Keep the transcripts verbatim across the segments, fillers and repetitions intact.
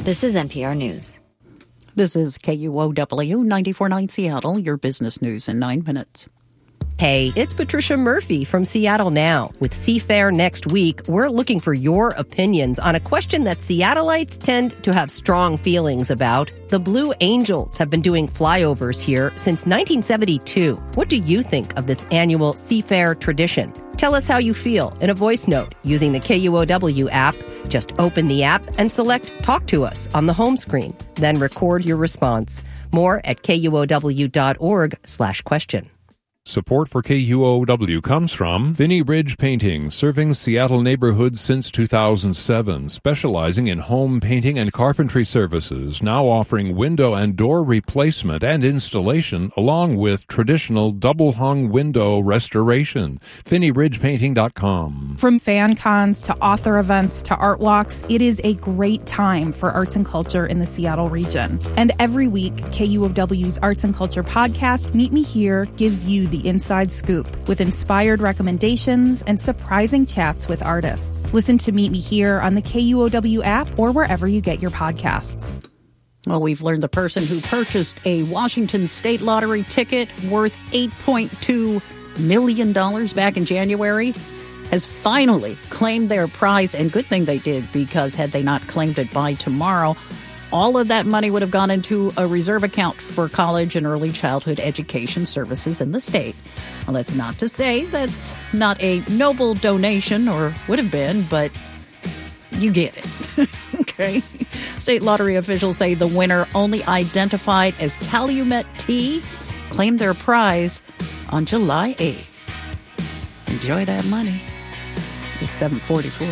This is N P R News. This is K U O W ninety-four point nine Seattle, your business news in nine minutes. Hey, it's Patricia Murphy from Seattle Now. With Seafair next week, we're looking for your opinions on a question that Seattleites tend to have strong feelings about. The Blue Angels have been doing flyovers here since nineteen seventy-two. What do you think of this annual Seafair tradition? Tell us how you feel in a voice note using the K U O W app. Just open the app and select Talk to Us on the home screen. Then record your response. More at kuow.org slash question. Support for K U O W comes from Finney Ridge Painting, serving Seattle neighborhoods since two thousand seven, specializing in home painting and carpentry services, now offering window and door replacement and installation, along with traditional double-hung window restoration. finney ridge painting dot com. From fan cons to author events to art walks, it is a great time for arts and culture in the Seattle region. And every week, K U O W's Arts and Culture podcast, Meet Me Here, gives you the inside scoop with inspired recommendations and surprising chats with artists. Listen to Meet Me Here on the K U O W app or wherever you get your podcasts. Well, we've learned the person who purchased a Washington State Lottery ticket worth eight point two million dollars back in January has finally claimed their prize. And good thing they did, because had they not claimed it by tomorrow, all of that money would have gone into a reserve account for college and early childhood education services in the state. Well, that's not to say that's not a noble donation, or would have been, but you get it. Okay. State lottery officials say the winner, only identified as Calumet Tea, claimed their prize on July eighth. Enjoy that money. It's seven forty-four.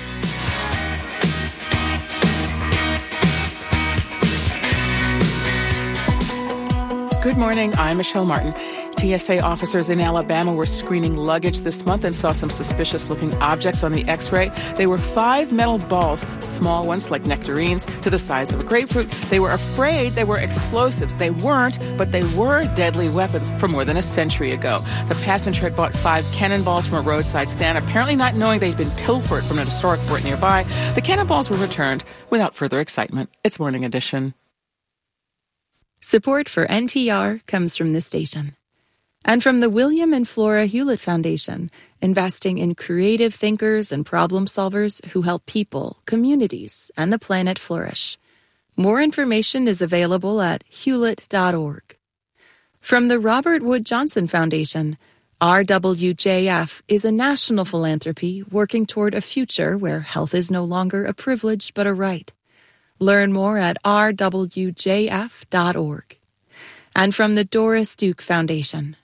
Good morning. I'm Michelle Martin. T S A officers in Alabama were screening luggage this month and saw some suspicious-looking objects on the X-ray. They were five metal balls, small ones like nectarines, to the size of a grapefruit. They were afraid they were explosives. They weren't, but they were deadly weapons from more than a century ago. The passenger had bought five cannonballs from a roadside stand, apparently not knowing they'd been pilfered from an historic fort nearby. The cannonballs were returned without further excitement. It's Morning Edition. Support for N P R comes from this station. And from the William and Flora Hewlett Foundation, investing in creative thinkers and problem solvers who help people, communities, and the planet flourish. More information is available at hewlett dot org. From the Robert Wood Johnson Foundation, R W J F is a national philanthropy working toward a future where health is no longer a privilege but a right. Learn more at r w j f dot org. And from the Doris Duke Foundation.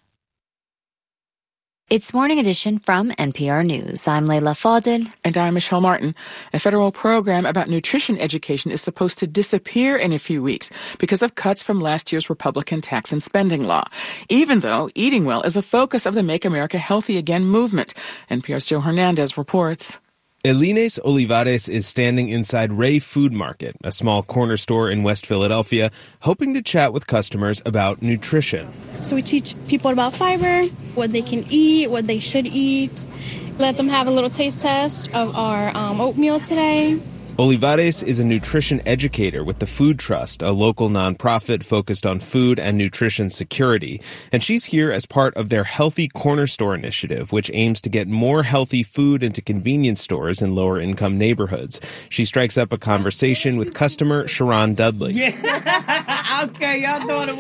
It's Morning Edition from N P R News. I'm Layla Fadel. And I'm Michelle Martin. A federal program about nutrition education is supposed to disappear in a few weeks because of cuts from last year's Republican tax and spending law, even though eating well is a focus of the Make America Healthy Again movement. N P R's Joe Hernandez reports. Elines Olivares is standing inside Ray Food Market, a small corner store in West Philadelphia, hoping to chat with customers about nutrition. So we teach people about fiber, what they can eat, what they should eat. Let them have a little taste test of our um, oatmeal today. Olivares is a nutrition educator with the Food Trust, a local nonprofit focused on food and nutrition security. And she's here as part of their Healthy Corner Store initiative, which aims to get more healthy food into convenience stores in lower-income neighborhoods. She strikes up a conversation with customer Sharon Dudley. Yeah. Okay, y'all thought it was